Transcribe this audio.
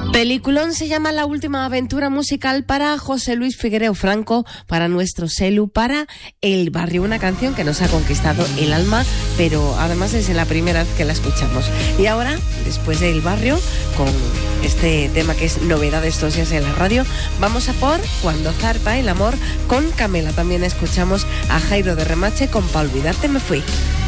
Peliculón se llama La última aventura musical para José Luis Figuereo Franco, para nuestro Celu, para El Barrio, una canción que nos ha conquistado el alma, pero además es la primera vez que la escuchamos. Y ahora, después de El Barrio, con este tema que es novedad de estos días en la radio, vamos a por Cuando zarpa el amor con Camela. También escuchamos a Jairo de Remache con Pa' olvidarte me fui.